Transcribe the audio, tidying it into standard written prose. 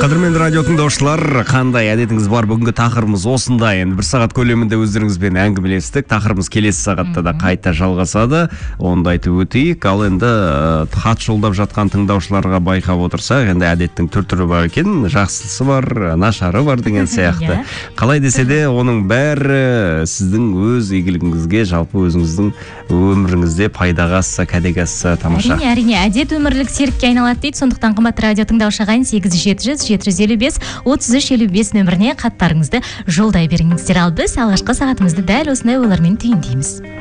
Қадірменді радио тыңдаушылар, қандай әдетіңіз бар? Бүгінгі тақырыбымыз осындай. Енді 1 сағат көлемінде өздеріңізбен әңгімелестік. Тақырыбымыз келесі сағатта да қайта жалғасады. Онда айтып өтейік. Ал енді хат жолдап жатқан тыңдаушыларға байқап отырсақ, енді әдеттің түр-түрі бар екен. Жақсысы бар, нашары бар деген сияқты. Қалай десе де, оның бәрі сіздің өз игілігіңізге, жалпы өзіңіздің өміріңізде пайдаға асса, кәдеге асса тамаша. Әрине, әдет өмірлік серікке айналады дейді. Сондықтан қымбатты радио тыңдаушы ағайын 8-700-755-3355 нөміріне хаттарыңызды жолдай беріңіздер. Ал біз алғашқы сағатымызды дәл осындай ойлармен түйіндейміз.